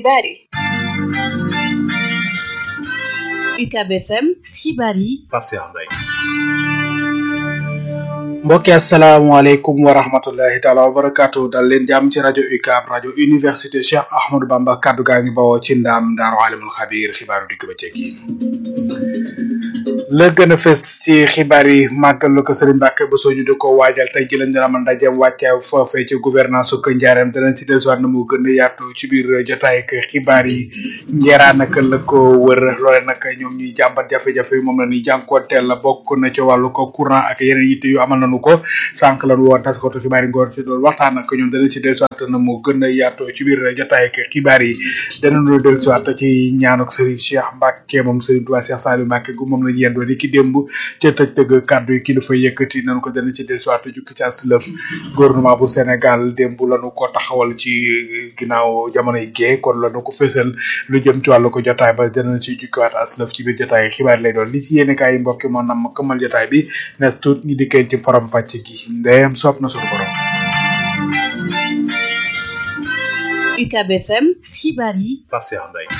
xibaar yi. UCAB FM xibaar yi. Pape Cheikh Mbaye. mbokki asalaamaaleykum wa rahmatullahi taala wa barakaatu dal leen jàmm ci rajo UCAB rajo université Cheikh Ahmadou Bamba kaddu gaa ngi bawoo ci ndaam daaru alimul xabiir xibaaru digg bëccëg yi la gën a fës ci xibaar yi màggal ko Serigne Mbacke Bousso ñu di ko waajal tey ji lañ dina amal ndajeem wàccaay foofee ci gouvernance su Njaareem danañ si dellusiwaat na mu gën a yaatu ci biir jotaay ak xibaar yi njeeraan nag la ko wër loole nag ñoom ñuy jàmbat jafe-jafe yi moom la ñuy jànkoonteel la bokk na ci wàllu ko courant ak yeneen yitte yu amal nañu ko sànq lañu woon taskatu xibaar yi ngoon ci doon waxtaan ak ñoom danañ si dellusiwaat na mu gën a yaatu ci biir jotaay ak xibaar yi danañu dellusiwaat ci ñaanuk Serigne Cheikh Mbacke moom Serigne Touba Cheikh Saliou Mbacke gu moom lañu yendoo di ki démb ca tëj tëgg kàddu yi kilifa yëkkati nañu ko dana ci dellusiwaat jukki ci aslëf gouvernement bu Sénégal démb lañu ko taxawal ci ginnaaw jamonoy gee kon lañu ko fësal lu jëm ci wàllu ko jotaay ba dana ci jukkiwaat aslëf ci biir jotaay xibaar lay doon li ci yéene kaay yi mbokki moo nam këmal jotaay bi nes tuut ñi dikkeen ci forom fàcc gi ndeyam soob na suñu borom. UCAB FM xibaar yi. Pape Cheikh Mbaye.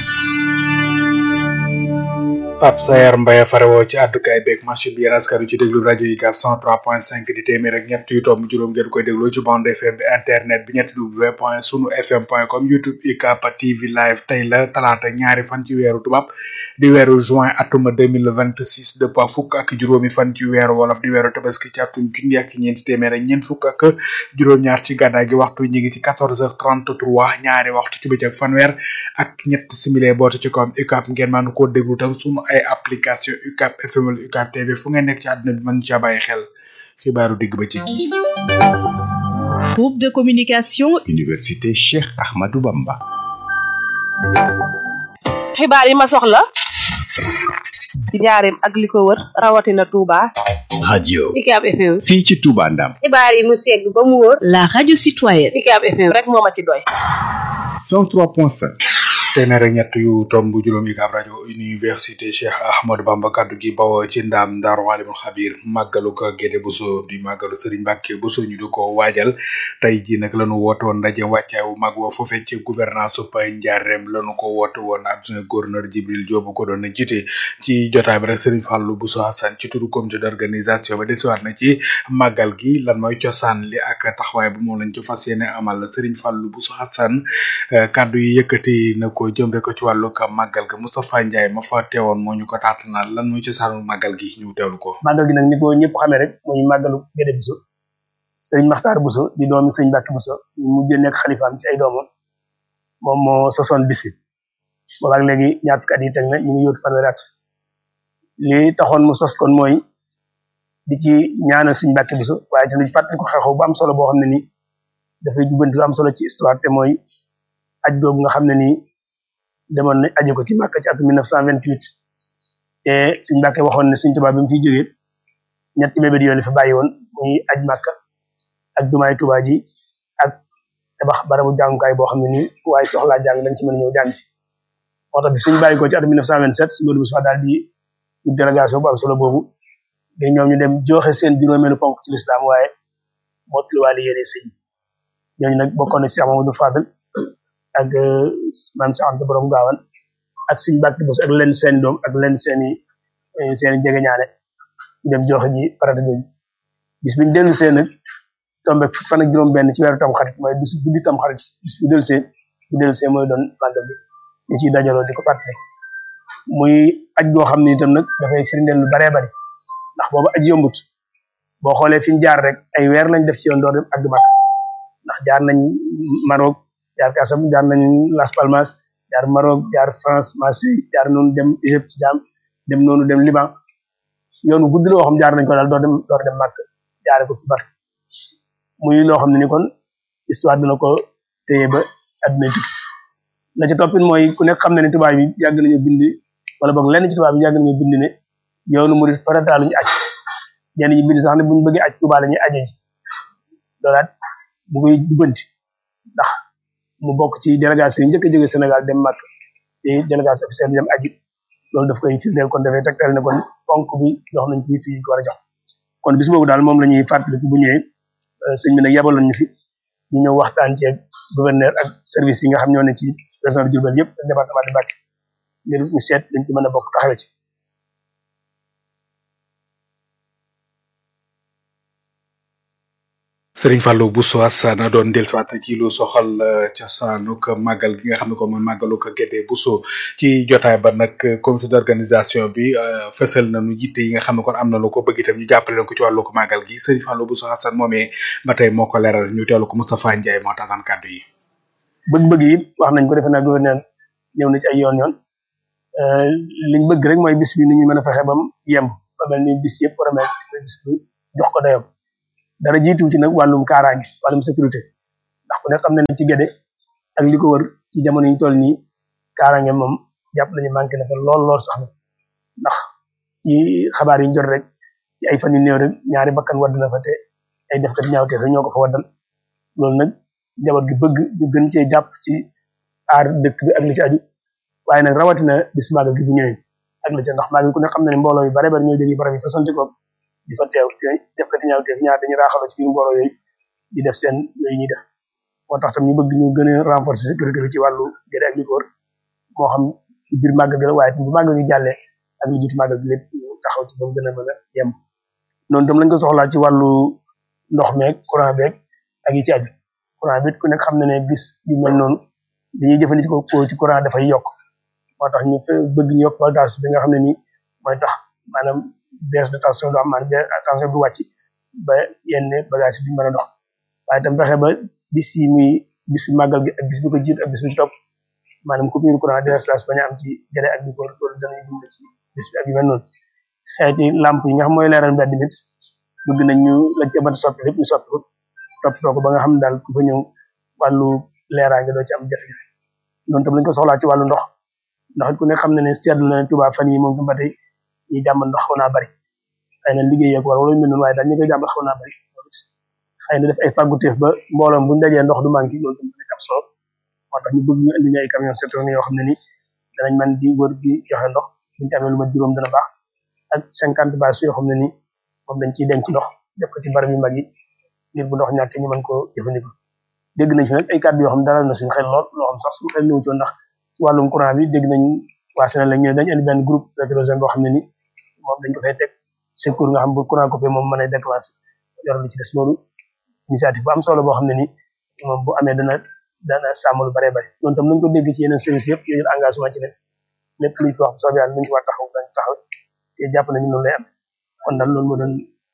Pape Sayar Mbaye farewoo ci àddukaay beeg machine bi yéen askanu ci déglu rajo UCAB 103.5 di téeméer ak ñett yu tomb juróom ngeen koy déglu ci bande FM bi internet bi ñetti www.sunufm.com YouTube UCAB TV live tey la talaata ñaari fan ci weeru tubaab di weeru juin atuma 2026 dëppoo fukk ak juróomi fan ci weeru wolof di weeru tabaski ci atum junni ak ñeenti téeméer ak ñeent fukk ak juróom-ñaar ci gàddaay gi waxtu ñi ngi ci 14h33 ñaari waxtu ci bëccëg fanweer ak ñett simili boote ci kawam UCAB ngeen mën koo déglu tam sunu ay application UCAB FM wala UCAB TV fu ngeen nekk ci àdduna bi mën caa bàyyi xel xibaaru digg ba ci kii. Groupe de communication. Université Cheikh Ahmadou Bamba. xibaar yi ma soxla. ci Njaareem ak li ko wër rawatina Touba. radio UCAB FM. fii ci Touba Ndam. xibaar yi mu segg ba mu wër. La radio citoyenne. UCAB FM rek moo ma ci doy. 103.5. téeméer ak ñett yu tomb juróom UCAB rajo université Cheikh Ahmadou Bamba kaddu gi bawoo ci ndaam Daaru Alimul Xabiir màggalu ko Gédé Bousso di màggalu Serigne Mbacke Bousso ñu di ko waajal tey ji nag lañu woote woon ndaje wàccaay wu mag woo foofee ci gouvernance su Njaareem lañu ko woote woon adjoint gouverneur Djibril Diop ko doon jiite ci jotaay bi rek Serigne Fallou Bousso Hassane ci turu comité d'organisation ba desiwaat na ci màggal gi lan mooy cosaan li ak taxawaay bu moom lañ ci fas yéene amal Serigne Fallou Bousso Hassane kaddu yi yëkkati na ko jëm rek ci wàllu ka màggal ga Moustapha Ndiaye ma fa teewoon moo ñu ko taatanal lan mooy cosaanu màggal gi ñu teewlu ko. màggal gi nag ni ko ñëpp xamee rek mooy màggalu Gédé Bousso Serigne Makhtar Bousso di doomi Serigne Mbacke Bousso ñu mujjee nekk xalifaam ci ay doomam moom moo sosoon bis bi boobaag léegi ñaar fukki at yi teg na ñu ngi yóotu fanweeri at li taxoon mu sos kon mooy di ci ñaanal Serigne Mbacke Bousso waaye ci lu fàttali ko xew-xew bu am solo boo xam ne nii dafay jubbanti lu am solo ci histoire te mooy aj googu nga xam ne nii demoon na aji ko ci Màkka ci atum 1928 te Serigne Mbacke waxoon ne Serigne Touba bi mu fiy jógee ñetti bébét yoon fi bàyyi woon muy aj Màkka ak jumaay Touba ji ak tabax barabu jàngukaay boo xam ne nii waaye soxlaa jàng dañ ci mën a ñëw jàng ci moo tax bi suñu bàyyi ko ci atum 1927 su loolu Moussa daal di délégation bu am solo boobu de ñoom ñu dem joxe seen juróomeelu ponk ci lislaam waaye mottaliwaale yéene sëñ ñooñu nag bokkoon na ci Amadou Fadal ak maam si Anta borom Gaawan ak Serigne Mbacke Bousso ak leen seen doom ak leen seeni jegeñaale ñu dem joxe ji farata jooju bis biñu dellu see nag tombe fukki fan ak juróom benn ci weeru tam xarit mooy bis guddi tam xarit bis bu dellu see mooy doon màggal bi ñu ciy dajaloo di ko fàttali muy aj goo xam ne itam nag dafay firndeel lu baree bari ndax boobu aj yombut boo xoolee fi ñu jaar rek ay weer lañ def ci yoon door dem àgg Makka ndax jaar nañ Maroc jaar Kasam jaar nañ Las Palmas jaar Maroc jaar France Marseille jaar noonu dem Égypte dem noonu dem Liban yoonu guddi loo xam jaar nañ ko daal door dem Makka jaare ko ci bar muy loo xam ne ni kon histoire dina ko téye ba àdduna tukki la ci toppin mooy ku nekk xam ne ni tubaab yi yàgg nañu bind wala boog lenn ci tubaab yi yàgg nañu bind ne yoonu murid farata luñu aj ñenn ñi bind sax ne buñu bëggee aj Tuubaa la ñuy aje ji loolaat bu koy jubbanti ndax mu bokk ci délégation yi njëkk a jóge Sénégal dem Makka ci délégation officielle dem aji loolu daf koy firndeel kon dafay tegtal ne kon ponk bi jox nañ ci yitte yi ko war a jox kon bis boobu daal moom la ñuy fàttaliku bu ñëwee sëñ bi nag yabaloon ñu fi ñu ñëw waxtaan ci ak gouverneur ak service yi nga xam ñoo ne ci région de Diourbel yëpp ak département de Mbacké ngir ñu seet dañ ci mën a bokk taxawe ci. Serigne Fallou Bousso Assane doon dellusiwaat ci lu soxal cosaanug màggal gi nga xam ne ko mooy màggalug Guédé Bousso ci jotaay ba nag comité d'organisation bi fësal nañu jiite yi nga xam ne kon am na lu ko bëgg itam ñu jàppale leen ko ci wàllug màggal gi Serigne Fallou Bousso Assane moomee ba tey moo ko leeral ñu teewlu ko Moustapha Ndiaye moo taxaan kàddu yi. bëgg-bëgg yi wax nañ ko defe naa gouverneur ñëw na ci ay yoon liñ bëgg rek mooy bis bi ni ñu mën a fexe bam yemb ba mel ni bis yëpp war a mel bis bi jox ko dayoo. dara jiitu ci nag wàllum kaaraange wàllum sécurité ndax ku ne xam na ne ci Guédé ak li ko wër ci jamono yi ñu toll nii kaaraange moom jàpp nañu manqué na fa lool sax na ndax ci xabaar yi ñu jot rek ci ay fan yu néew rek ñaari bakkan wadd na fa te ay defkat ñaawteef rek ñoo ko fa waddal loolu nag njaboot gi bëgg ñu gën cee jàpp ci aar dëkk bi ak li ci aju waaye nag rawatina bis màggal gi bu ñëwee ak li ci ndax màggal ku ne xam na ne mbooloo yu bare bari ñooy jógee barab yi fa sant ko di fa teew te defkati ñaawteef ñaar dañuy raaxaloo ci biir mbooloo yooyu di def seen yooyu ñuy def moo tax tam ñu bëgg ñu gën a renforcer sécurité bi ci wàllu Guédé ak li ko wër moo xam ci biir màggal gi la waaye bu màggal gi jàllee ak lu jiitu màggal gi lépp ñu taxaw ci ba mu gën a mën a yem noonu tam lañ ko soxlaa ci wàllu ndox meeg courant beeg ak yi ci aju courant bi ku nekk xam na ne bis yu mel noonu dañuy jëfandikoo ko ci courant dafay yokk moo tax ñu bëgg ñu yokk bagage bi nga xam ne nii mooy tax maanaam baisse de tension du am maanaam tension du wàcc ba yenn bagage bi mën a dox waaye tam fexe ba bis yi muy bis màggal gi ak bis bi ko jiit ak bis bi ci topp maanaam coupure courant délestage bañ a am ci Guédé ak bi ko loolu danañ dimbali ci bis bi ak yu mel noonu xeeti lamp yi nga xam mooy leeral mbedd nit bëgg nañ ñu lañ ca mën a soppi lépp ñu soppi ko toppatoo ko ba nga xam ne daal ku fa ñëw wàllu leeraange doo ci am jafe-jafe noonu tam lañ ko soxlaa ci wàllu ndox ndax ku ne xam ne ne seetlu na ne Touba fan yi moom tam ba tey ñi jàmbat ndox xaw naa bari xëy na liggéey ak war wala mel noonu waaye daal ñi koy jàmbat xaw naa bari xëy na def ay fàgguteef ba mbooloom buñ dajee ndox du manqué loolu tam dañ am solo moo tax ñu bëgg ñu indi ñu ay camion citerne yoo xam ne ni danañ mën di wër di joxe ndox buñ ci amee lu ma juróom dana baax ak 50 bâches yoo xam ne ni moom dañ ciy denc ndox def ko ci barab yu mag yi ngir bu ndox ñàkk ñu mën koo jëfandikoo dégg nañ fi nag ay kàddu yoo xam ne dalal na suñu xel lool loo xam sax suñu xel ñëw ci ndax ci wàllum courant bi dégg nañ waa Sénégal lañ ñëw dañ indi benn groupe électrogène boo xam ne ni moom dañ ko fay teg secours nga xam bu courant coupé moom mën a déclencher yor lu ci des loolu initiative bu am solo boo xam ne ni moom bu amee dana sàmm lu bare bare loolu tam nañ ko dégg ci yeneen service yëpp yooyu engagement ci ne lépp luñ fi wax bu soobee yàlla luñ ci war taxaw dañ taxaw te jàpp nañu noonu lay am kon daal loolu moo doon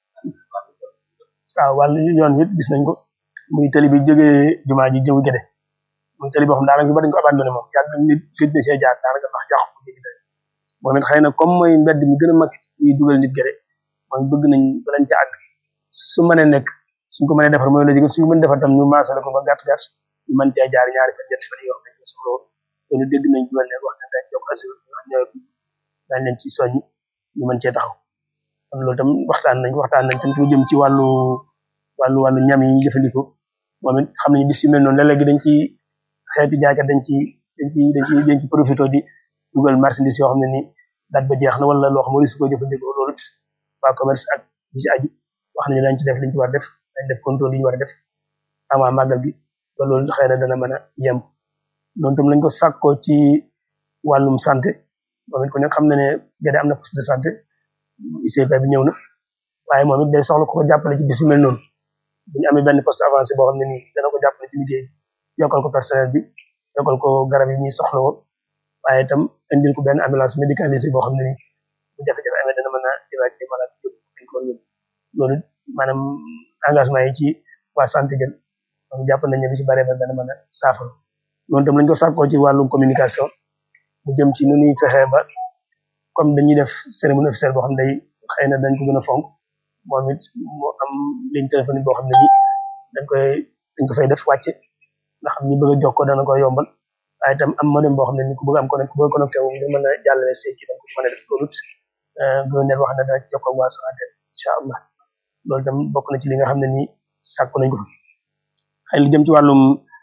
waaw wàllu yoon wi gis nañ ko muy tali bi jógee jumaa ji jëw Guédé muy tali boo xam daanaka ñu bari dañ ko abandonné moom yàgg nit gëj na see jaar daanaka ndax yàqu ko jéggi day moom it xëy na comme mooy mbedd mi gën a mag ñuy dugal nit Guédé mooy bëgg nañ balañ ca àgg su mënee nekk suñ ko mënee defar mooy la jëg suñ ko mën defar tam ñu maasale ko ba gàtt ñu mën cee jaar ñaari fan ñetti fan yoo xam ne soxla woon loolu dégg nañ ci ne wax na dañ jokk assuré nga xam ñoo dañ leen ci soññ ñu mën cee taxaw kon loolu tam waxtaan nañ tam ci jëm ci wàllu ñam yi ñu jëfandikoo moom it xam nañu bis yu mel noonu léeg-léegi dañ ci xeeti jaaykat dañ ci profité di dugal marchandise yoo xam ne ni date ba jeex na wala loo xam ne su ko jëfandikoo loolu it waa commerce ak bi ci aju wax nañu dañ ci def liñ ci war def dañ def contrôle yi ñu war a def avant màggal bi ba loolu xëy na dana mën a yem noonu tam lañ ko sàkkoo ci wàllum santé moom it ku nekk xam na ne Guédé am na poste de santé ICP bi ñëw na waaye moom it day soxla ko jàppale ci bis yu mel noonu bu ñu amee benn poste avancé boo xam ne nii dana ko jàppale ci liggéey bi yokkal ko personnel bi yokkal ko garab yi ñuy soxla woon waaye itam indil ko benn ambulance médicalisée boo xam ne nii bu jafe-jafe amee dana mën a évacuer malade yóbbu dañ ko yóbbu loolu maanaam engagement yi ci waa santé jël donc jàpp nañ ne lu ci bare ba dana mën a saafara noonu tam lañ ko sàkkoo ci wàllum communication mu jëm ci nu ñuy fexee ba comme dañuy def cérémonie officielle boo xam ne day xëy na dañ ko gën a fonk moom it moo am ligne téléphonique boo xam ne ni dañ ko fay def wàcce nga xam ni bëgg a jokkoo dana ko yombal waaye itam am modem boo xam ne ni ku bëgg am connecté wu nga mën a jàllale say ci dañ ko mën a def loolu gouverneur wax na dana jokkoo ak waa Sonatel incha allah loolu itam bokk na ci li nga xam ne ni sàkku nañ ko fa xëy lu jëm ci wàllum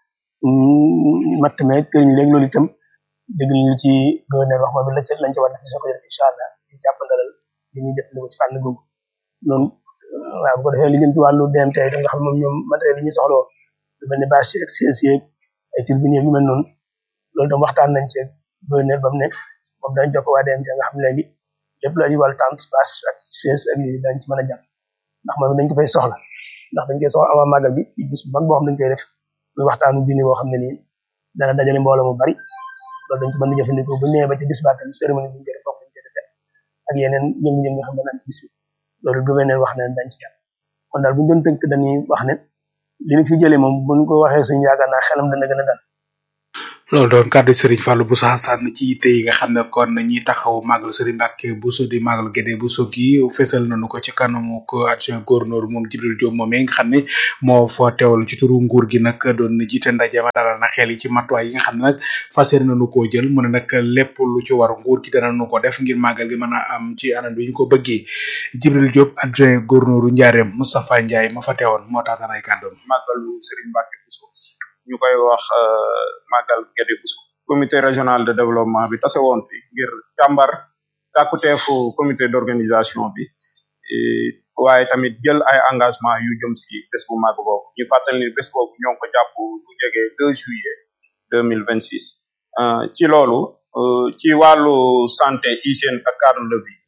matt meeg kër ñi léegi loolu itam dégg nañu ci gouverneur wax moom lañ ci war a def ko def incha allah di jàppandalal li ñuy def ci fànn googu noonu waaw bu ko defee li jëm ci wàllu DMT da nga xam moom ñoom matériel yi ñuy soxla woon lu mel ne bâche ak siège yeeg ay tribune yu mel noonu loolu tam waxtaan nañ ci gouverneur ba mu ne moom dañ jokk waa DMT nga xam ne léegi lépp lu aju wàllu tente bâche ak siège ak yooyu dañ ci mën a jàpp ndax moom dañ ko fay soxla ndax dañ koy soxla avant màggal bi ci bis bu mag boo xam dañ koy def muy waxtaanu diine boo xam ne nii dana dajale mbooloo mu bari loolu dañ ci mën di jëfandikoo bu ñëwee ba ci bis ba tam cérémonie bi ñu koy def foofu lañ koy defee ak yeneen yëngu-yëngu nga xam ne naan ci bis bi loolu gouverneur wax na dañ ci jàpp kon daal bu ñu doon tënk dañuy wax ne li ñu fi jëlee moom buñ ko waxee suñu yaakaar naa xelam dana gën a dal loolu doon kàddu Serigne Fallou Bousso Hassane ci yitte yi nga xam ne kon ñi taxaw màggalu Serigne Mbacke Bousso di màggalu Guédé Bousso gi fesal nañu ko ci kanamu ko adjoint gouverneur moom Djibril Diop moom nga xam ne moo fa teewal ci turu nguur gi nag doon jiite ndaje ma dalal na xel yi ci matuwaay yi nga xam ne nag fas yéene nañu koo jël mu ne nag lépp lu ci war nguur gi danañu ko def ngir màggal gi mën a am ci anam bi ñu ko bëggee Djibril Diop adjoint gouverneur Ndiarème Moustapha Ndiaye ma fa teewoon moo tax ay kàddoom màggalu Serigne Mbacke Bousso ñu koy wax màggal Guédé Bousso comité régional de développement bi tase woon fi ngir càmbar tàkkuteefu comité d'organisation bi waaye tamit jël ay engagement yu jëm si bés bu màgg boobu ñu fàttali ni bés boobu ñoo ngi ko jàpp bu jege 2 juillet 2026 ci loolu ci wàllu santé hygiène ak cadre de vie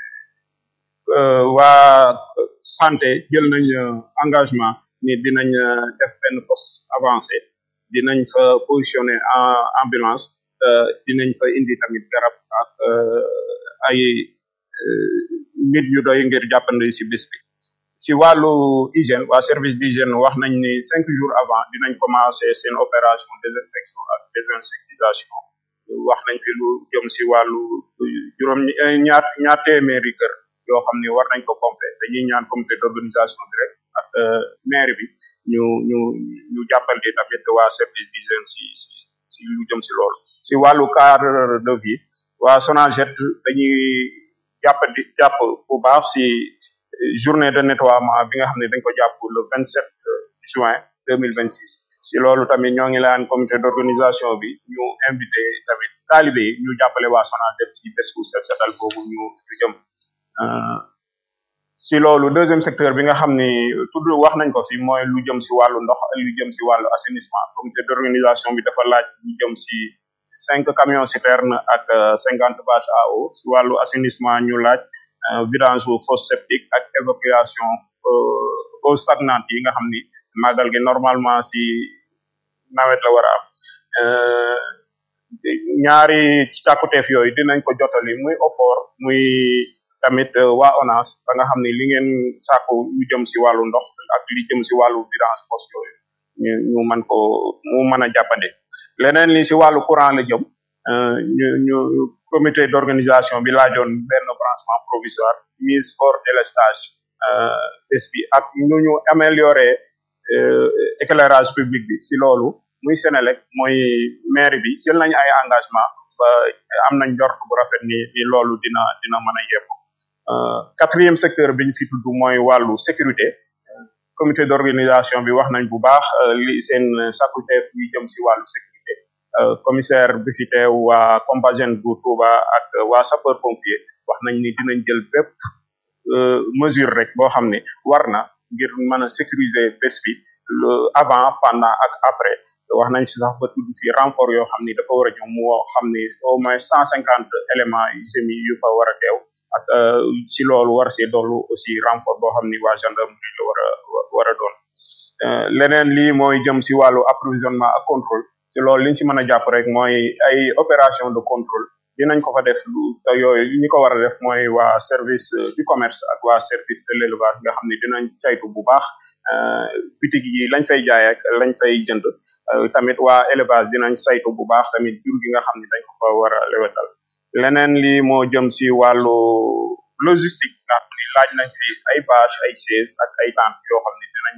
waa santé jël nañ engagement ni dinañ def benn poste avancé dinañ fa positionner ambulance dinañ fa indi tamit garab ak ay nit ñu doy ngir jàppandi si bés bi si wàllu hygiène waa service d'hygiène wax nañ ni 5 jours avant dinañ commencer seen opération désinfection ak désinsectisation wax nañ fi lu jëm si wàllu juróom ñaar téeméeri kër yoo xam ne war nañ ko complet dañuy ñaan comité d'organisation bi rek ak maire bi ñu jàppante tamit waa service d'hygiène si lu jëm si loolu si wàllu cadre de vie waa SONAGED dañuy jàpp bu baax si journée de nettoiement bi nga xam ne dañ ko jàpp le 27 juin 2026 si loolu tamit ñoo ngi laan comité d'organisation bi ñu invité tamit talibé yi ñu jàppale waa SONAGED si bés bu set setal boobu ñu jëm si loolu deuxième secteur bi nga xam ni tudd wax nañ ko fi mooy lu jëm si wàllu ndox ak lu jëm si wàllu assainissement comité d'organisation bi dafa laaj lu jëm si 5 camions citernes ak 50 bâches à eau si wàllu assainissement ñu laaj vidange ou fosse septique ak évacuation eau stagnante yi nga xam ni màggal gi normalement si nawet la war a am ñaari càkkuteef yooyu dinañ ko jotali muy OFOR muy tamit waa ONAS ba nga xam ne li ngeen sàkku ñu jëm si wàllu ndox ak li jëm si wàllu vidange fosse yooyu ñu mën ko mu mën a jàppande leneen li si wàllu courant la jëm ñu comité d'organisation bi laajoon benn branchement provisoire mise hors délestage bés bi ak nu ñu améliorer éclairage public bi si loolu muy Sénélec mooy maire bi jël nañ ay engagement ba am nañ njort bu rafet ni loolu dina mën a yebbu quatrième secteur bi ñu fi tudd mooy wàllu sécurité comité d'organisation bi wax nañ bu baax li seen sakkuteef yi jëm si wàllu sécurité commissaire bi fi teew waa Compagnie bu Touba ak waa sapeur pompier wax nañ ni dinañ jël bépp mesure rek boo xam ne war na ngir mën a sécuriser bés bi avant pendant ak après wax nañ si sax ba tudd fi renfort yoo xam ni dafa war a ñëw mu xam ni au moins 150 éléments semi yu fa war a teew ak ci loolu war see dollu aussi renfort boo xam ni waa gendarmerie la war a doon leneen lii mooy jëm si wàllu approvisionnement ak contrôle si loolu liñ si mën a jàpp rek mooy ay opération de contrôle dinañ ko fa def te yooyu ñi ko war a def mooy waa service du commerce ak waa service de l'élevage nga xam ne dinañ caytu bu baax bitig yi lañ fay jaay ak lañ fay jënd tamit waa élevage dinañ saytu bu baax tamit jur gi nga xam ne dañ ko fa war a lewetal leneen li moo jëm si wàllu logistique nga xam ni laaj nañ fi ay bâche ay chaise ak ay tentes yoo xam ne dinañ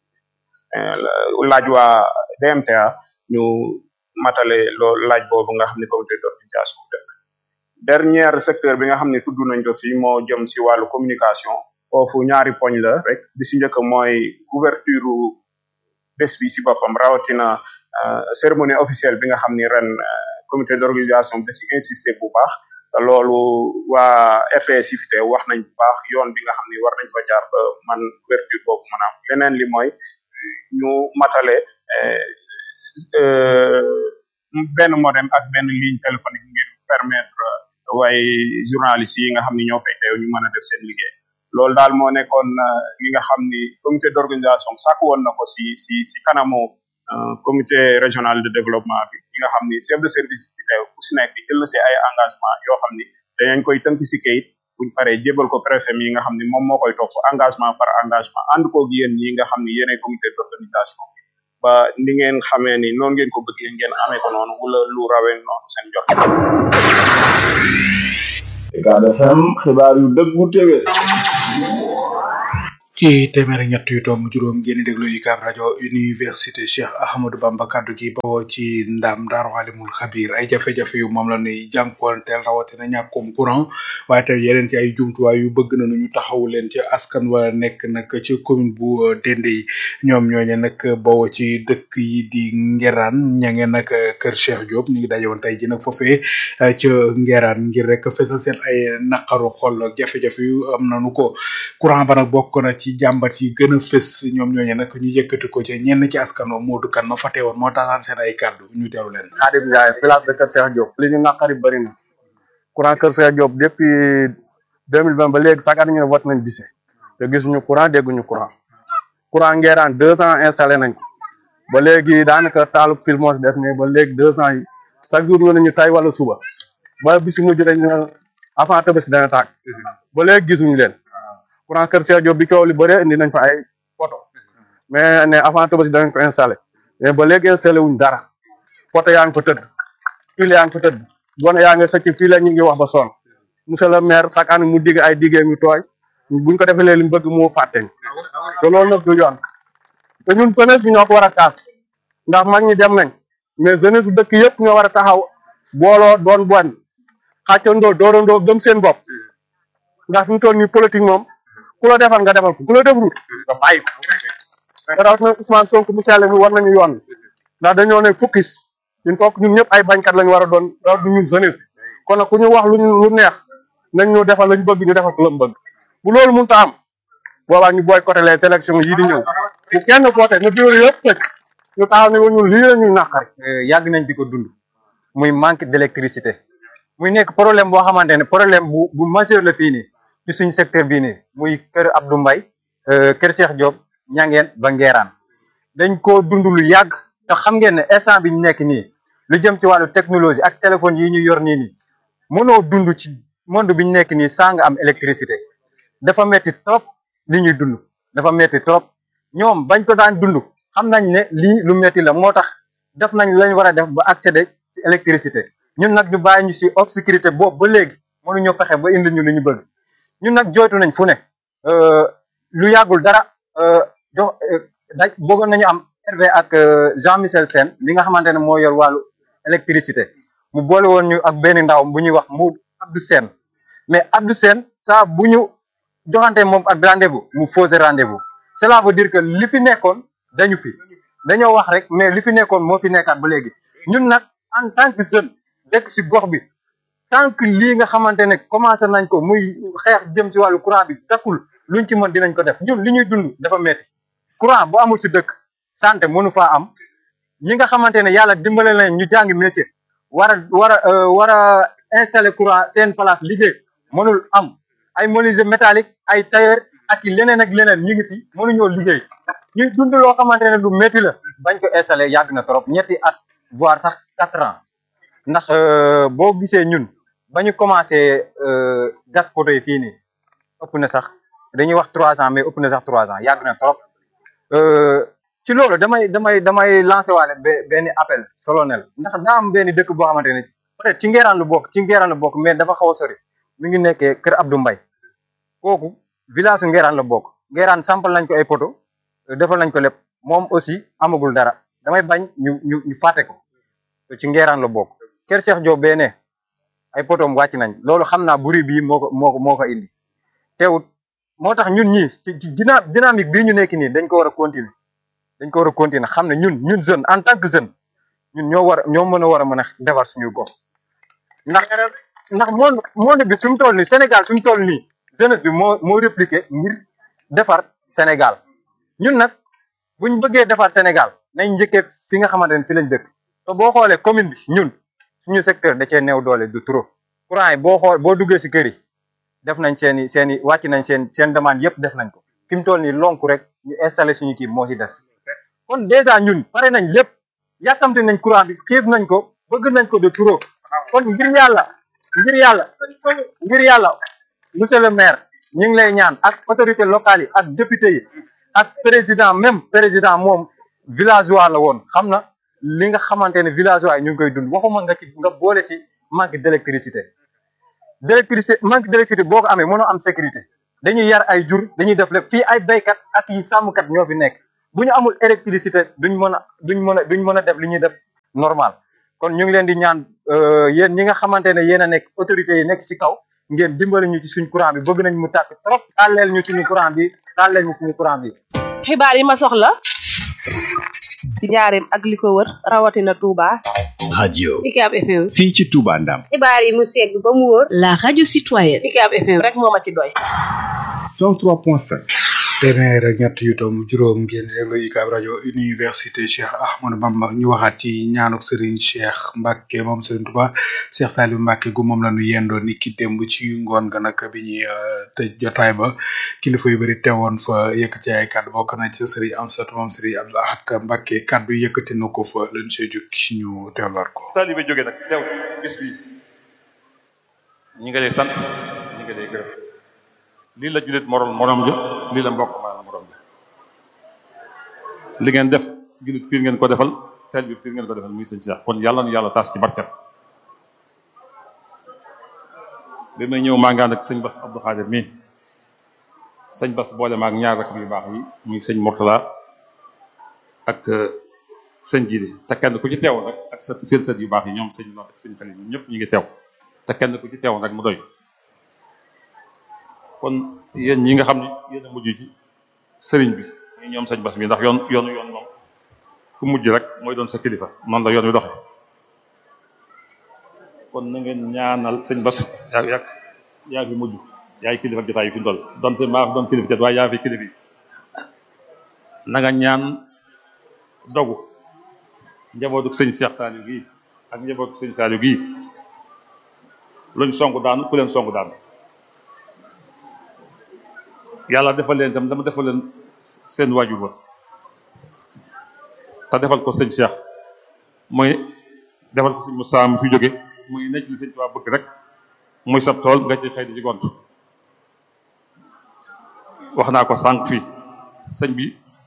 laaj waa DMTA ñu matale loolu laaj boobu nga xam ne comité d'organisation def dernier secteur bi nga xam ne tudd nañ ko fi moo jëm si wàllu communication foofu ñaari poñ la rek bi si njëkk mooy couverture bés bi si boppam rawatina cérémonie officielle bi nga xam ni ren comité d'organisation bi si insister bu baax te loolu waa RTS yi fi teew wax nañ bu baax yoon bi nga xam ni war nañ fa jaar ba man couverture boobu maanaam leneen li mooy ñu matale benn modem ak benn ligne téléphonique ngir permettre waaye journalistes yi nga xam ni ñoo fay teew ñu mën a def seen liggéey loolu daal moo nekkoon li nga xam ni comité d'organisation sàkku woon na ko si kanamu comité régional de développement bi ñi nga xam ni chef de service bi teew ku si nekk jël na si ay engagement yoo xam ni dañañ koy tënk si kayit buñ paree jébal ko préfet mi nga xam ni moom moo koy topp engagement par engagement ànd koog yéen ñi nga xam ni yéenay comité d'organisation bi ba ni ngeen xamee ni noonu ngeen ko bëggee ngeen amee ko noonu wala lu rawee noonu seen jot. Ucab FM xibaar yu dëggu téwé ci téeméer ñett yu tomb juróom ngeen déglu UCAB rajo université Cheikh Ahmadou Bamba kaddu gi bawoo ci ndam Daaru Alimul Xabir ay jafe-jafe yu moom la ñuy jànkuwanteel rawatina ñàkkum courant waaye tamit yeneen ci ay jumtuwaay yu bëgg nañu ñu taxawu leen ci askan wa nekk nag ci commune bu Dendé yi ñoom ñooñe nag bawoo ci dëkk yi di Ngeraan ña ngeen nag kër Cheikh Diop ñu ngi daje woon tey ji nag foofee ca Ngeraan ngir rek fesal seen ay naqaru xol ak jafe-jafe yu am nañu ko courant ba nag bokk na ci jàmbat yi gën a fës ñoom ñooñu nag ñu yëkkati ko ci ñenn ci askan wa Modou Kane ma fa teewoon moo taxaan seen ay kàddu ñu teeru leen. Khadim Ndiaye village de Kër Cheikh Diop li ñu naqari bëri na courant Kër Cheikh Diop depuis 2020 ba léegi chaque année ñu ne vote nañ bise te gisuñu courant dégguñu courant Ngeeraan 2 ans installé nañ ko ba léegi daanaka taaluk fil moo si des mais ba léegi 2 ans yi chaque jour nga nañu tay wala suba ba bisu mujj dañ avant Tabaski dana tàkk ba léegi gisuñu leen courant Kër Cheikh Diop bi coow li bëree indi nañ fa ay poto mais ne avant Tabaski danañ ko installé mais ba léegi installé wuñ dara poto yaa ngi fa tëdd fil yaa ngi fa tëdd gone yaa ngi xëcc fii la ñu ngi wax ba sonn monsieur le maire chaque année mu digg ay diggee ñu tooy buñ ko defee li mu bëgg moo fàtteñ te loolu nag du yoon te ñun jeunesse bi ñoo ko war a kaas ndax mag ñi dem nañ mais jeunesse su dëkk yëpp ñoo war a taxaw booloo doon bon xàccandoo doorandoo gëm seen bopp ndax fi mu toll nii politique moom ku la defal nga defal ko ku la defrut nga bàyyi ko rawatina Ousmane Sonko mu sell mi war nañu yoon ndax dañoo ne fukkis il faut que ñun ñëpp ay bañkat lañu war a doon rawatina ñun jeunesse kon nag ku ñu wax lu neex nañ ñu defal lañ bëgg ñu defal ko lañ bëgg bu loolu mënut a am boobaa ñu boycotté les élections yii di ñëw bu kenn voté na bureau yëpp tëj ñu taxaw ne ñun lii la ñuy naqari. yàgg nañ di ko dund muy manque d'électricité muy nekk problème boo xamante ne problème bu majeur la fii nii ci suñu secteur bii nii muy kër Abdou Mbaye kër Cheikh Diop ñangeen ba Ngeeraan dañ koo dund lu yàgg te xam ngeen ne instant bi ñu nekk nii lu jëm ci wàllu technologie ak téléphone yi ñu yor nii mënoo dund ci monde bi ñu nekk nii saa nga am électricité dafa metti trop li ñuy dund dafa metti trop ñoom bañ ko daan dund xam nañ ne lii lu metti la moo tax def nañ lañ war a def ba accéder ci électricité ñun nag ñu bàyyi ñu si obscurité boobu ba léegi mënuñoo fexe ba indi ñu li ñu bëgg ñun nag jooytu nañ fu ne lu yàggul dara bëggoon nañu am RV ak Jean Michel Sène li nga xamante ne moo yor wàllu électricité mu boole woon ñu ak benn ndaw bu ñuy wax mu Abdou Sène mais Abdou Sène saa bu ñu joxante moom ak rendez-vous mu fausser rendez-vous cela veut dire que li fi nekkoon dañoo wax rek mais li fi nekkoon moo fi nekkaat ba léegi ñun nag en tant que jeune dëkk si gox bi tant que lii nga xamante ne commencé nañ ko muy xeex jëm ci wàllu courant bi takkul luñ ci mën dinañ ko def ñun li ñuy dund dafa metti courant bu amul si dëkk santé mënu faa am ñi nga xamante ne yàlla dimbale leen ñu jàngi métier war a installer courant seen place liggéey mënul am ay menuisier métallique ay tailleur ak leneen ak leneen ñi ngi fi mënuñoo liggéey ñuy dund loo xamante ne lu métti la bañ ko installer yàgg na trop ñetti at voire sax 4 ans ndax boo gisee ñun ba ñu commencé gas poto yi fii nii ëpp na sax dañuy wax 3 ans mais ëpp na sax 3 ans yàgg na trop ci loolu damay lancer waale benn appel solennel ndax daa am benn dëkk boo xamante ne peut-être ci Ngeeraan la bokk mais dafa xaw a sori mi ngi nekkee kër Abdou Mbaye kooku village su Ngeeraan la bokk Ngeeraan sampal nañ ko ay poto defal nañ ko lépp moom aussi amagul dara damay bañ ñu fàtte ko ci Ngeeraan la bokk kër Cheikh Diop bee ne ay potoom wàcc nañ loolu xam naa buri bii moo ko indi teewut moo tax ñun ñii ci dynamique bii ñu nekk nii dañ ko war a continuer xam ne ñun jeune en tant que jeune ñun ñoo mën a defar suñu gox ndax monde bi sumu toll nii Sénégal sumu toll nii jeunesse bi moo répliqué ngir defar Sénégal ñun nag buñ bëggee defar Sénégal nañ njëkkee fi nga xamante ne fi lañ dëkk te boo xoolee commune bi ñun suñu secteur da cee néew doole du trop courant yi boo duggee si kër yi def nañ seeni wàcc nañ seen demande yëpp def nañ ko fi mu toll nii lonku rek ñu installé suñu kii moo si des kon dèjà ñun pare nañ lépp yàkkamte nañ courant bi xiif nañ ko bëgg nañ ko de trop kon ngir yàlla monsieur le maire ñu ngi lay ñaan ak autorité locale yi ak député yi ak président moom villageois la woon xam na li nga xamante ne villageois yi ñu ngi koy dund waxuma nga boole si manque d'électricité manque d'électricité boo ko amee mënoo am sécurité dañuy yar ay jur dañuy def lépp fii ay béykat ak yi sàmmkat ñoo fi nekk bu ñu amul électricité duñ mën a def li ñuy def normal kon ñu ngi leen di ñaan yéen ñi nga xamante ne yéen a nekk autorités yi nekk si kaw ngeen dimbali ñu ci suñ courant bi bëgg nañ mu tàkk trop tàlleel ñu suñu courant bi xibaar yi ma soxla ci njaareem ak li ko wër rawatina Touba. radio UCAB FM. fii ci Touba Ndam. xibaar yi mu segg ba mu wóor. La radio citoyenne. UCAB FM rek moo ma ci doy. 103.5. téeméer ak ñett yu tom juróom ngeen déglu UCAB rajo université Cheikh Ahmadou Bamba ñu waxaat ci ñaanuk Serigne Cheikh Mbacke moom Serigne Touba Cheikh Saliou Mbacke gu moom la ñu yendoo ni ki démb ci ngoon ga nag bi ñuy tëj jotaay ba kilifa yu bari teewoon fa yëkkati ay kàddu bokk na ci Serigne Amsatou moom Serigne Abdou Ahad Mbacke kàddu yëkkati na ko fa lañ see jukki ñu teewlaat ko. taalibe jóge nag teew bis bi ñi nga lay sant ñi nga lay gërëm lii la jullit morom ja lii la mbokk maanaam morom ja li ngeen def jullit piir ngeen ko defal teel bi piir ngeen ko defal muy sëñ Cheikh kon yàlla na yàlla taas ci barket bi may ñëw maa ngi ànd ak sëñ Bass Abdou Khadir mii sëñ Bass boole maag ñaar rek yu baax yi muy sëñ Mourtala ak sëñ Jili te kenn ku ci teew rek ak seen sët yu baax yi ñoom sëñ Lot ak sëñ Xalil ñoom ñëpp ñu ngi teew te kenn ku ci teew rek mu doy kon yéen ñi nga xam ne yéen a mujj ci sëriñ bi ñu ñoom sëñ Bass mi ndax yoon moom ku mujj rek mooy doon sa kilifa noonu la yoon wi doxe kon na ngeen ñaanal sëñ Bass yaa fi mujj yaay kilifa jotaay yi fi ndol donte maa fi doon kilifa jot waaye yaa fi kilifa yi na nga ñaan dogu njabootu sëñ Cheikh Saliou gii ak njabootu sëñ Saliou gii luñ songu daanu ku leen songu daanu yàlla defal leen itam dama defal leen seen waajur ba te defal ko sëñ Cheikh mooy defal ko sëñ Moussa mi fi jóge muy nekk li sëñ Tuubaa bëgg rek muy sab tool nga ci xëy di ci gont wax naa ko sànq fii sëñ bi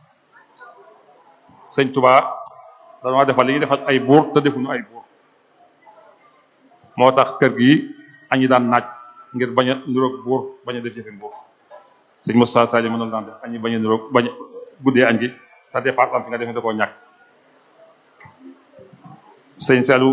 sëñ Tuubaa dañoo defal li ñuy defal ay buur te defuñu ay buur moo tax kër gi añi daan naaj ngir bañ a niroog buur bañ a def jëfin buur sëñ Moussa Sadio mënul daan def añi bañ a niroog bañ a guddee añ gi te départ am fi nga defee da koo ñàkk sëñ Saliou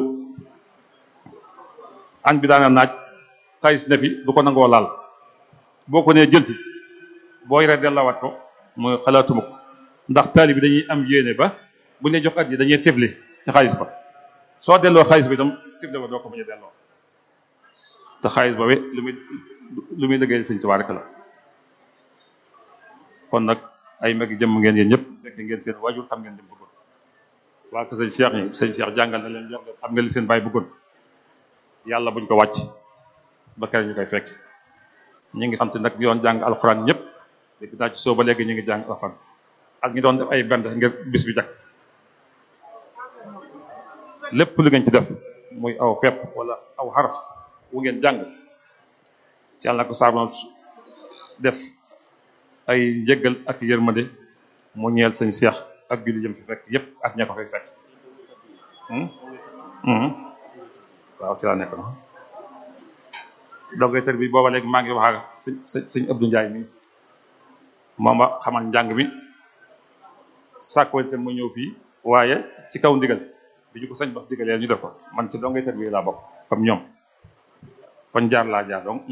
añ bi daana naaj xaalis ne fi du ko nangoo laal boo ko nee jëlti booy re dellawaat ko mooy xalaatuma ko ndax taali bi dañuy am yéene ba bu ñu jox at yi dañuy tefli ci xaalis ba soo delloo xaalis bi itam tefli ba doo ko bañ a delloo te xaalis ba we lu muy liggéey sëñ Tuubaa rek la kon nag ay mag jëmm ngeen yéen ñëpp fekk ngeen seen waajur xam ngeen dem bëggoon waa ko sëñ Cheikh ñi sëñ Cheikh jàngal na leen jox xam nga li seen baay bëggoon yàlla buñ ko wàcc ba kere ñu koy fekk ñu ngi sant nag yoon jàng alxuraan ñëpp léegi daa ci soo ba léegi ñu ngi jàng alxuraan ak ñu doon def ay bend ngir bis bi jag lépp lu ngeen ci def muy aw fepp wala aw xaraf wu ngeen jàng yàlla na ko saabon def ay njëggal ak yërmande mu ñeel sëñ Cheikh ak julli jëm fi fekk yépp ak ña ko fay fekk waaw ci laa nekk na doggeetar bi booba léegi maa ngi wax ak sëñ Abdou Ndiaye mi moom a xamal njàng mi sàkkoonte mu ñëw fii waaye ci kaw ndigal bi ñu ko sëñ Bass digalee ñu def ko man ci donggeetar bi laa bokk comme ñoom fañ jaar laa jaar donc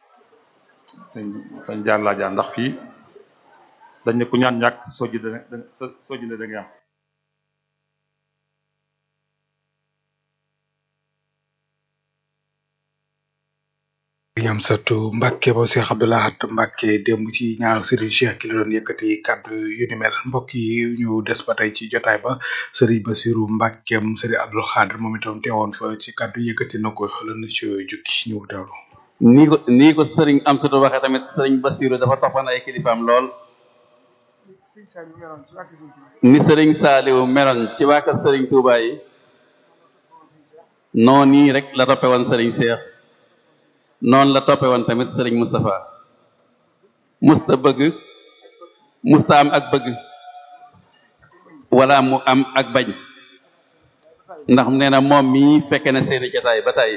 fañ jaar laa jaar ndax fii dañ ne ku ñaan ñàkk soo jëlee da ngay am ñam satu Mbacke bo Cheikh Abdoulahat Mbacke démb ci ñaaru Serigne Cheikh ki la doon yëkkati kàddu yu ni mel mbokk yi ñu des ba tey ci jotaay ba Serigne Bassirou Mbacke Serigne Abdou Khadre moom itam teewoon fa ci kàddu yëkkati na ko lan ci jukki ñu teewlu. nii ko Serigne Amsatou waxee tamit Serigne Bassirou dafa toppoon ay kilifaam lool ni Serigne Saliou meloon ci waa kër Serigne Touba yi noonu nii rek la toppe woon Serigne Cheikh noonu la toppe woon tamit Serigne Moustapha musta am ak bëgg wala mu am ak bañ ndax nee na moom mii fekke na seeni jataay ba tey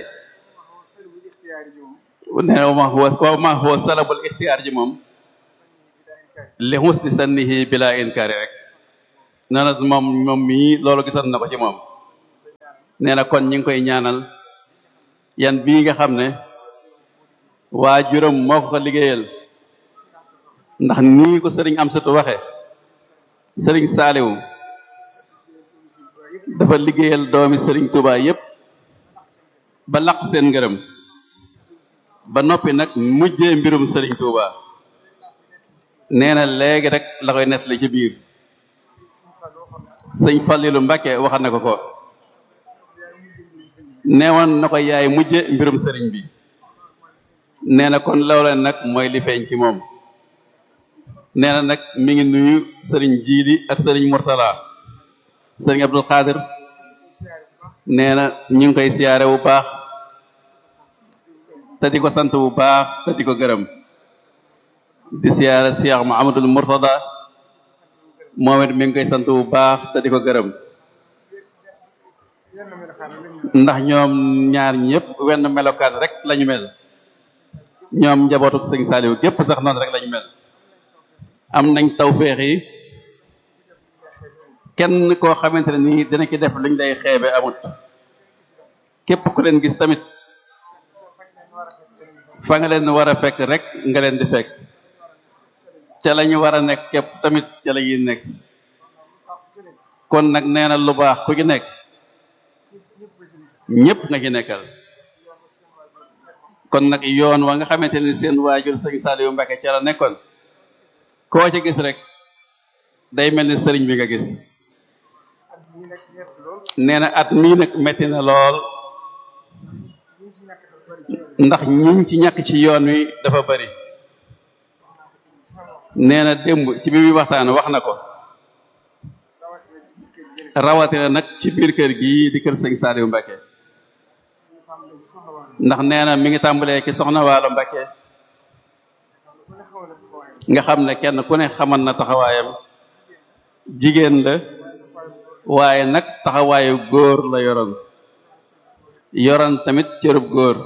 nee na wa ma huwa salabul ixtiyaar ji moom li husni sannihi bila inkaari rek nee na moom mii loolu gisoon na ko ci moom nee na kon ñi ngi koy ñaanal yan bii nga xam ne waa juróom moo ko liggéeyal ndax nii ko Serigne Amsatou waxe Serigne Saliou dafa liggéeyal doomi Serigne Touba yépp ba laq seen ngërëm ba noppi nag mujjee mbirum Serigne Touba nee na léegi rek la koy nettali ci biir sëñ Fallilou Mbacke waxal na ko neewoon na ko yaay mujje mbirum Serigne bi nee na kon looleen nag mooy li feeñ ci moom nee na nag mi ngi nuyu Serigne Jiili ak Serigne Mourtala Serigne Abdou Khadre nee na ñu ngi koy siyaare bu baax te di ko sant bu baax te di ko gërëm di siyaare Cheikh Mouhamadoul Mourtada moom it mi ngi koy sant bu baax te di ko gërëm ndax ñoom ñaar ñëpp wenn melokaan rek lañu mel ñoom njabootuk sëñ Saliou gépp sax noonu rek lañu mel am nañ tawféex yi kenn koo xamante ne nii dina ci def luñ lay xeebe amut képp ku leen gis tamit fa nga leen war a fekk rek nga leen di fekk ca la ñu war a nekk képp tamit ca la ñuy nekk kon nag nee na lu baax ku ci nekk ñëpp nga ci nekkal kon nag yoon wa nga xamante ni seen waajur sëñ Saliou Mbacke ca la nekkoon koo ci gis rek day mel ni sëriñ bi nga gis nee na at mii nag metti na lool ndax ñiñ ci ñàkk ci yoon wi dafa bari nee na démb ci bi muy waxtaan wax na ko rawatina nag ci biir kër gii di kër sëñ Saliou Mbacke ndax nee na mi ngi tàmbalee ci soxna Waalo Mbacke nga xam ne kenn ku ne xaman na taxawaayam jigéen la waaye nag taxawaayu góor la yoroon tamit cërub góor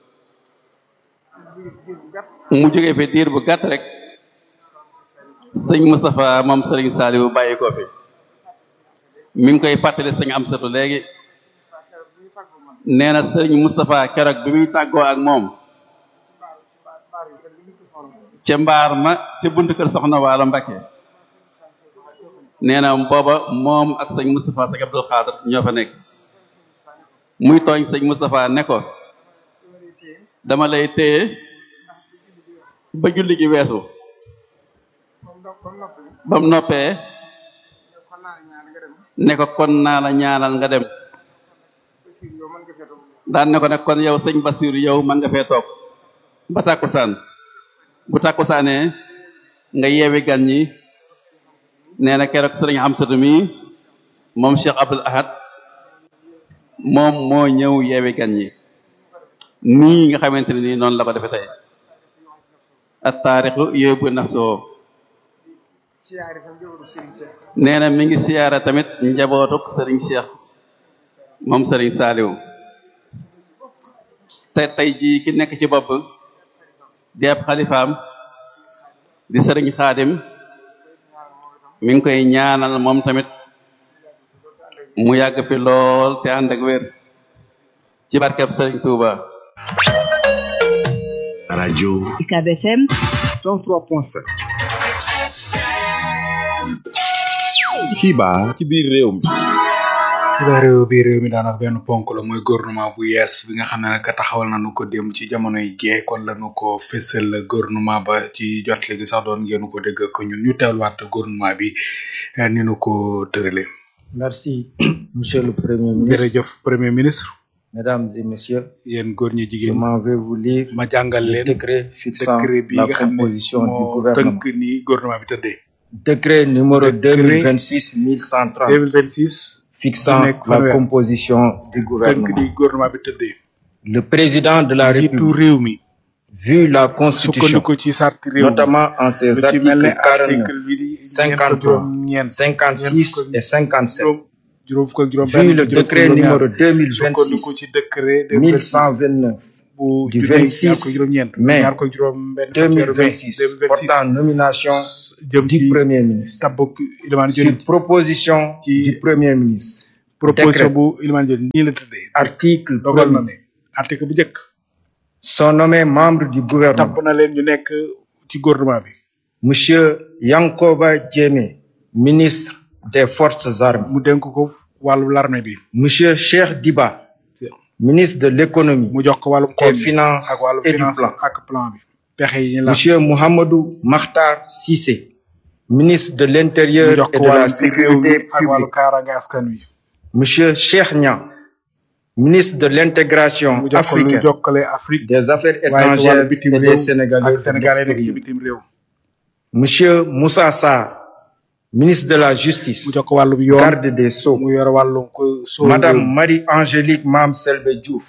mu jóge fi diir bu gàtt rek sëñ Moustapha moom sëriñ Saliou bàyyi ko fi mi ngi koy fàttali sëñ Amsatou léegi nee na sëriñ Moustapha keroog bi muy tàggoo ak moom ca mbaar ma ca buntu kër soxna Waalo Mbacke nee na booba moom ak sëñ Moustapha sëñ Abdou Khadre ñoo fa nekk muy tooñ sëñ Moustapha ne ko dama lay téye ba julli gi weesu ba mu noppee ne ko kon naa la ñaanal nga dem daan ne ko nag kon yow sëñ Bassirou yow man nga fee toog ba tàkkusaan bu tàkkusaanee nga yeewi gan ñi nee na keroog sëriñ Amsatou mi moom Cheikh Abdoul Ahad moom moo ñëw yeewi gan ñi nii nga xamante ne nii noonu la ko defe tey at taarixu yóbbu nafsoo nee na mi ngi siyaara tamit njabootuk sëriñ Cheikh moom sëriñ Saliou te tey jii ki nekk ci bopp di ab xalifaam di sëriñ Xaadim mi ngi koy ñaanal moom tamit mu yàgg fi lool te ànd ak wér ci barkeb sëriñ Touba. rajo UCAB FM 103.7 xibaar ci biir réew mi xibaaru biir réew mi daanaka benn ponk la mooy gouvernement bu yees bi nga xam ne nag taxawal nañu ko démb ci jamonoy gee kon lañu ko fësal gouvernement ba ci jotle gi sax doon ngeen ko dégg ak ñun ñu teewluwaat gouvernement bi ni nu ko tëralee. Merci, Monsieur le Premier ministre. jërëjëf Premier ministre. Mesdames et Messieurs, yéen góor ñi je jigéen m'en vais vous lire ma jàngal le leen décret fixant bi la nga xam ne composition du moo gouvernement. tënk ni gouvernement bi tëddee. Décret numéro Décret 2026-1130 2026 fixant nekk la fanweer. composition du tënk gouvernement. ni gouvernement bi tëddee. Le président de la njiitu République, réew mi vu la Constitution, sukkandiku ci sarti réew mi notamment en ses lu ci mel ne articles 49, article bi di 53, ñeent 56 et 57, juróom fukk ak juróom vu benn le décret numéro sukkandiku ci décret 2029 bu du junne ñaar ko 26 juróom ñeent mai ñaar ko juróom benn fan weeru mai 2026 portant nomination jëm du ci Premier ministre. tabbuk Ilimaan Sur Diop proposition Ci du Premier ministre. proposition Décret. bu Ilimaan Diop nii la tëddee Article dogal na 1er. ne article bu njëkk Sont nommés membres du gouvernement tabb na leen ñu nekk ci gouvernement bi Monsieur Yankoba Diémé, ministre des Forces armées. mu dénk ko wàllu l'armée bi Monsieur Cheikh Diba, ministre de l'économie, mu jox ko wàllum des koom bi finances ak wàllu et du finance plan. ak plan bi pexe yi ñu las Monsieur Mohamedou Makhtar Cissé, ministre de mu l'Intérieur jox et ko de la wàllum biir réew mi Sécurité ak wàllu publique. kaaraange askan wi Monsieur Cheikh Niang, ministre de l'intégration mu jox ko lu africaine, jokkale Afrique des affaires waaye ci wàllu étrangères bitim et réew des Sénégalais ak de sénégalais nekk ci l'extérieur. bitim réew Monsieur Moussa Sarr, ministre de la Justice, mu jox ko wàllum yoon garde des Sceaux. mu yor wàllum ko soo Madame Marie-Angélique Mam Selbe Diouf,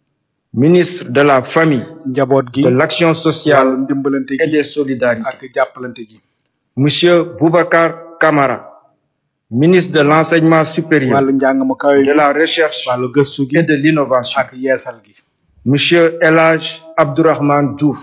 ministre de la Famille, njaboot gi de l'Action sociale wàllum dimbalante et gi des solidarités. ak jàppalante gi Monsieur Boubacar Camara, ministre de l'Enseignement supérieur, wàllu njàng mu kawe de gi la Recherche wàllu gëstu gi et de l'Innovation. ak yeesal gi Monsieur El Hadj Abdourahmane Diouf,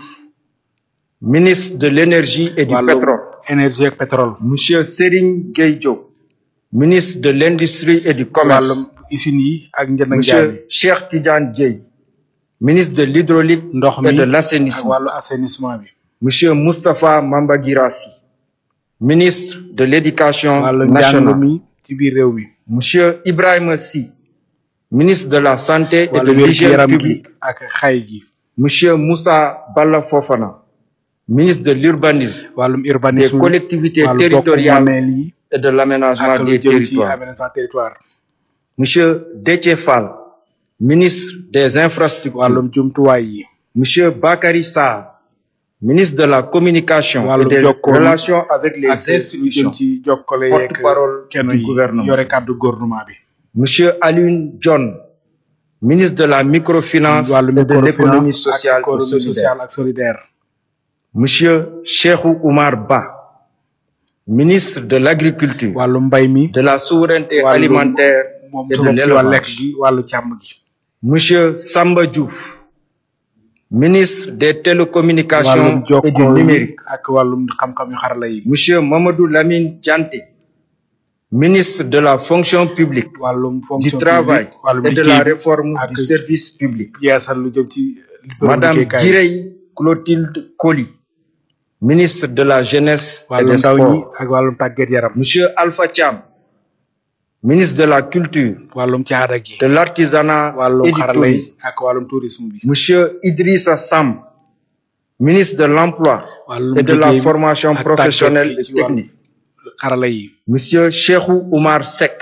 ministre de l'Énergie et du wàllu Pétrole. énergie ak pétrole Monsieur Serigne Gueye Diop, ministre de l'Industrie et du wàllum Commerce. usines yi ak njënd ak njaay mi Monsieur Cheikh Tidiane Dièye, ministre de l'Hydraulique ndox et mi de ak l'Assainissement. wàllu assainissement bi Monsieur Moustapha Mamba Guirassy, ministre de l'Éducation wàllu njàng nationale. mi ci biir réew mi Monsieur Ibrahima Sy, ministre de la Santé et de wàllu l'Hygiène wér-gu-yaram gi publique. ak xay gi Monsieur Moussa Balla Fofana, ministre de l'Urbanisme, wàllum des urbanisme collectivités wàllu bokk territoriales moomeel yi et de l'aménagement ak lu des jëm ci territoires. aménagement territoire Monsieur Déthié Fall, ministre des Infrastructures. wàllum jumtuwaay yi Monsieur Bakary Sarr, ministre de la Communication et wàllum des jokkoon relations avec les ak lu jëm institutions. ci jokkale yeeg Porte-parole kenn du yi gouvernement. yore kàddu gouvernement bi Monsieur Alioune John, ministre de la microfinance wàllu et de l'économie microfinance sociale ak économie et solidaire. sociale ak solidaire Monsieur Cheikhou Oumar Ba, ministre de l'Agriculture, wàllu mbay mi de la souveraineté wàllu alimentaire moom et ci de wàllu lekk l'élevage. gi wàllu càmm gi Monsieur Samba Diouf, ministre des wàllum télécommunications et du jokkoo yi numérique. ak wàllum xam-xam yu xarala yi Monsieur Mamadou Lamine Dianté, ministre de la fonction publique, wàllum du fonction travail publique wàllum et de liggéey la bi réforme ak du service public. yeesal lu jëm ci Madame liggéeykaay Girey Clotilde Coly, ministre de la jeunesse et wàllu des ndaw ñi sports. ak wàllum tàggat yaram Monsieur Alpha Thiam, ministre de la culture, wàllum caada gi de l'artisanat wàllum et du xarala yi tourisme. ak wàllum tourisme bi Monsieur Idrissa Samb, ministre de l'emploi wàllum et de la liggéey bi formation ak professionnelle tàggat et gi ci wàllum technique. xarala yi Monsieur Cheikhou Oumar Seck,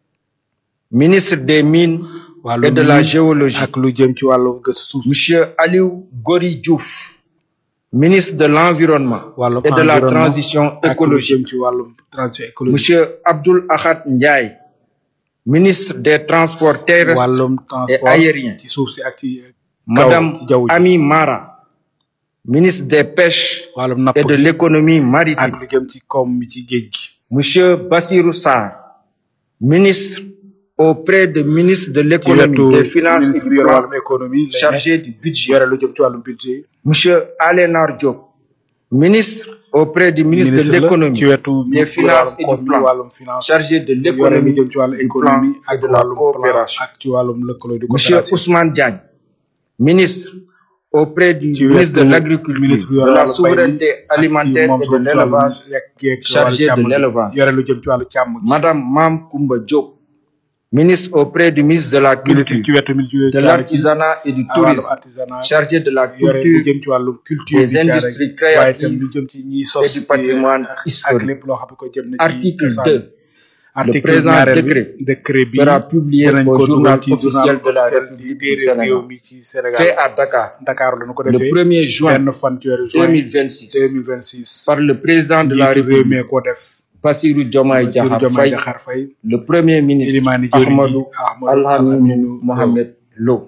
ministre des Mines et wàllum de la mine Géologie. ak lu jëm ci wàllum gëstu suuf Monsieur Aliou Gori Diouf, ministre de l'Environnement wàllum et de la environnement Transition ak lu écologique. jëm ci wàllum transition écologique Monsieur Abdoul Ahad Ndiaye, ministre des Transports terrestres wàllum et transport aériens. ci suuf si ak ci Madame ci jaww ji Ami Mara, ministre des Pêches wàllum napp et de l'économie maritime. ak lu jëm ci koom mi ci géej gi Monsieur Bassirou Sarr, ministre auprès du ministre de ci l'économie, wetu des finances et ministre bi du yor plan, wàllum économie lay chargé nekk du budget. yore lu jëm ci wàllum budget Monsieur Alénar Diop, ministre auprès du ministre de la l'économie, ci wetu des ministre finances et koom du mi plan, wàllum finance chargé de yore lu l'économie, jëm ci wàllum du économie plan et ak de la wàllum plan coopération. ak ci wàllum lëkkaloo du Monsieur coopération Ousmane Diagne, ministre auprès du ci ministre de wetu l'Agriculture, ministre bi de yore la wàllu mbay mi souveraineté ak ci alimentaire moom et ci de wàllum l'élevage, lekk geeg chargé wàllu de càmm gi l'élevage. yore lu jëm ci wàllu càmm gi Madame Mam Koumba Diop, ministre auprès du ministre de la Culture, de l'Artisanat et du Tourisme, chargé de la culture, des industries créatives et du patrimoine historique. Article 2. Le présent décret sera publié au journal officiel de la République du Sénégal. Fait à Dakar le 1er juin 2026 par le président de la République, Bassirou Diomaye Diakhar Faye, le Premier ministre Ahmadou Al-Aminou Mohamed Lo.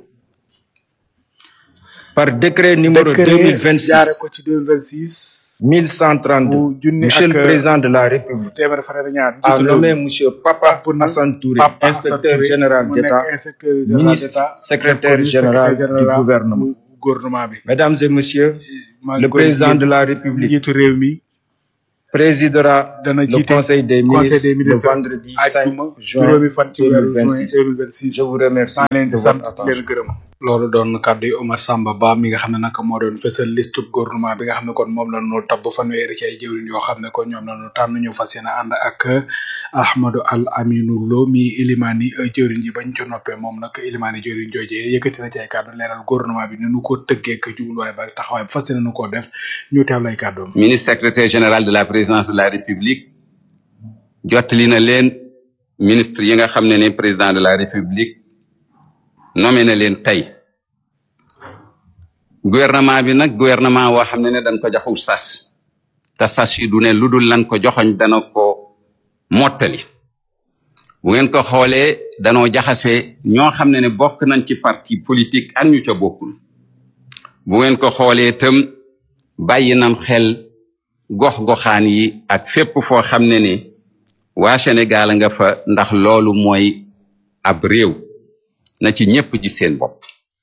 Par décret numéro 2026-1132, Monsieur le Président de la République a nommé Monsieur Papa Hassan Touré, inspecteur général d'État, ministre secrétaire général du gouvernement. Mesdames et Messieurs, le Président de la République présidera le Conseil des ministres le vendredi 5 juin 2026. Je vous remercie de votre attention. loolu doon kaddu Omar Samba Ba mi nga xam ne nag moo doon fësal liste gouvernement bi nga xam ne kon moom la ñu tabb fanweeri ci ay jëwriñ yoo xam ne kon ñoom la ñu tànn ñu fas yéene ànd ak Ahmadou Al Aminou Lo mi Elimani jëwriñ ji bañ ca noppee moom nag Elimani jëwriñ joojee yëkkati na ci ay kaddu leeral gouvernement bi ni nu ko tëggee ak jubluwaay ba taxawaay bi fas yéene nu koo def ñu teewlu ay kaddoom. Ministre secrétaire général de la présidence de la République jottali na leen ministre yi nga xam ne président de la République nommé na leen tey gouvernement bi nag gouvernement woo xam ne dañ ko joxu sas te sas yi du ne lu dul lan ko joxoñ dana ko mottali bu ngeen ko xoolee danoo jaxase ñoo xam ne bokk nañ ci parti politique ak ñu ca bokkul bu ngeen ko xoolee itam bàyyi nam xel gox-goxaan yi ak fépp foo xam ne waa Sénégal nga fa ndax loolu mooy ab réew na ci ñépp ji seen bopp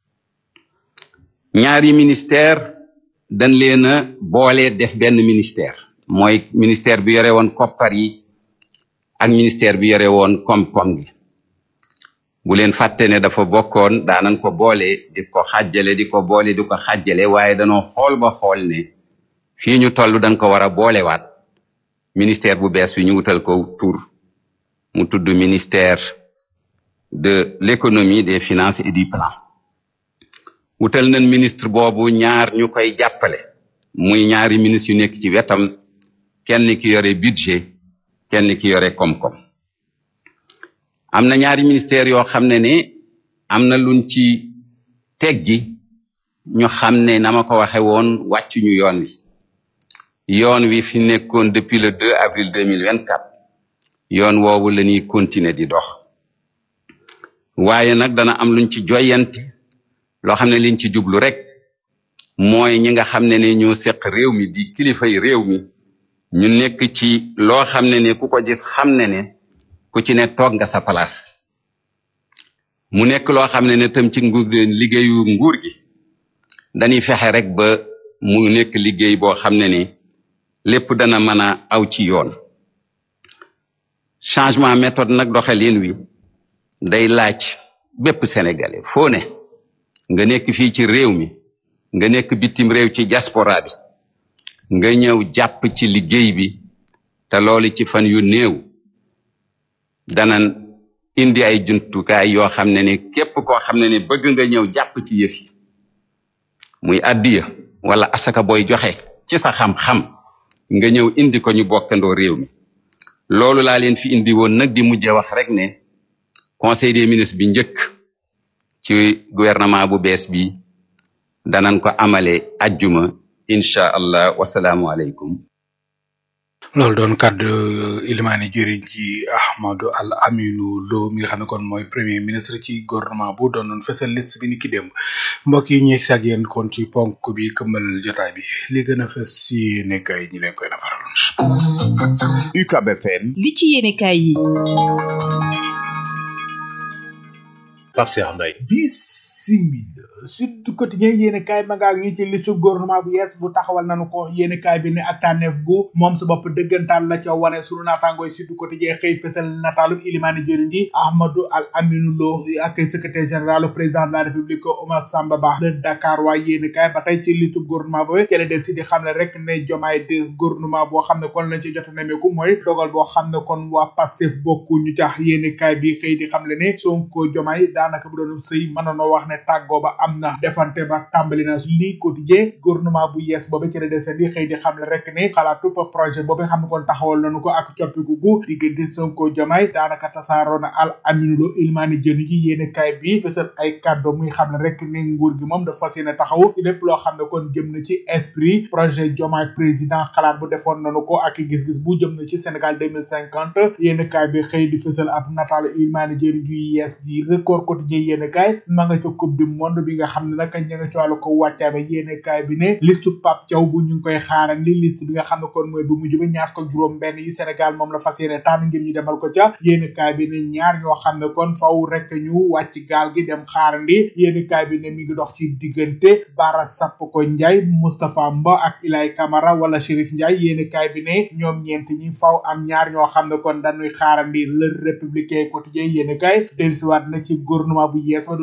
ñaari ministère dañ leen a boole def benn ministère mooy ministère bi yore woon koppar yi ak ministère bi yore woon koom-koom gi bu leen fàtte ne dafa bokkoon daanan ko boole di ko xàjjale di ko boole di ko xàjjale waaye danoo xool ba xool ne fii ñu toll dañ ko war a boolewaat ministère bu bees bi ñu wutal ko tur mu tudd ministère de l'économie des finances et du plan wutal nañ ministre boobu ñaar ñu koy jàppale muy ñaari ministre yu nekk ci wetam kenn ki yore budget kenn ki yore koom-koom am na ñaari ministère yoo xam ne am na luñ ci teggi ñu xam ne na ma ko waxe woon wàccu ñu yoon wi fi nekkoon depuis le 2 avril 2024 yoon woowu la ñuy continuer di dox waaye nag dana am luñ ci joyante loo xam ne liñ ci jublu rek mooy ñi nga xam ne ñoo seq réew mi di kilifay réew mi ñu nekk ci loo xam ne ku ko gis xam ne ku ci ne toog nga sa place mu nekk loo xam ne tam ci liggéeyu nguur gi dañuy fexe rek ba mu nekk liggéey boo xam ne lépp dana mën a aw ci yoon changement méthode nag doxalin wi day laaj bépp sénégalais foo ne nga nekk fii ci réew mi nga nekk bitim réew ci diaspora bi nga ñëw jàpp ci liggéey bi te loolu ci fan yu néew danan indi ay jumtukaay yoo xam ne képp koo xam ne bëgg nga ñëw jàpp ci yëf yi muy addiya wala asaka booy joxe ci sa xam-xam nga ñëw indi ko ñu bokkandoo réew mi loolu laa leen fi indi woon nag di mujje wax rek ne conseil des ministres bi njëkk ci gouvernement bu bees bi danan ko amale ajjuma incha allah wasalaamu aleykum loolu doon kaddu Elimani jëriñ ci Ahmadou Al Aminou Lo mi nga xam ne kon mooy premier ministre ci gouvernement bu doon noon fësal liste bi ni ki démb mbokk yi ñuy sag yéen kon ci ponk bi këmbal jotaay bi li gën a fës ci yéenekaay ñi leen koy nafaral UCAB FM li ci yéenekaay yi Pape Cheikh Mbaye simil Sud Quotidien yéene kaay ma ngaa ñu ci listu gouvernement bu yees bu taxawal nañu ko yéene kaay bi ne ak tànneef gu moom sa bopp dëggantaan la ca wane sunu naataangooy Sud Quotidien xëy fësal nataalu Ilimani jëriñ ji Ahmadou Al Aminou Lo ak secrétaire général président de la République Oumar Samba Ba de Dakar waaye yéene kaay ba tey ci listu gouvernement boobu ci la del si di xam ne rek ne Diomaye de gouvernement boo xam ne kon lañ ci jot a nemeeku mooy dogal boo xam ne kon waa Pastef bokku ñu tax yéene kaay bi xëy di xam le ne Sonko Diomaye daanaka bu doon sëy mënoonoo wax ne tàggoo ba am na defante ba tàmbali na lii quotidien gouvernement bu yees boobu ci la del si di xëy di xam le rek ne xalaatu projet boobu xam ne kon taxawal nañu ko ak coppiku gu diggante Sonko Diomaye daanaka tasaaroo na Al Aminou Lo Ilimani jënu ji yéene kaay bi fësal ay kàddu muy xam ne rek ne nguur gi moom dafa fas yéene taxaw ci lépp loo xam ne kon jëm na ci esprit projet Diomaye président xalaat bu defoon nañu ko ak gis-gis bu jëm na ci Sénégal 2050 yéene kaay bi xëy di fësal ab nataal Ilimani jënu ji yees ji Record Quotidien yéene kaay ma nga ca coupe du monde bi nga xam ne nag ña nga ci wàllu ko wàccaa ba yéene kaay bi ne liste Pape Thiaw bu ñu ngi koy xaarandi liste bi nga xam ne kon mooy bu mujj ba ñaar ko juróom benn yi Sénégal moom la fas yéene tànn ngir ñu demal ko ca yéene kaay bi ne ñaar ñoo xam ne kon faw rek ñu wàcc gaal gi dem xaarandi yéene kaay bi ne mi ngi dox ci diggante Bara Sapoko Ndiaye Moustapha Mba ak Ilay Camara wala Chérif Ndiaye yéene kaay bi ne ñoom ñeent ñi faw am ñaar ñoo xam ne kon dañuy xaarandi Le Républicain Quotidien yéene kaay dellusiwaat na ci gouvernement bu yees